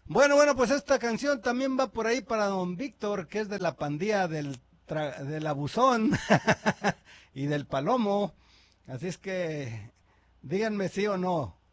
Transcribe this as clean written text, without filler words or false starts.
Bueno, pues esta canción también va por ahí para don Víctor, que es de la pandilla del abusón y del palomo. Así es que díganme sí o no.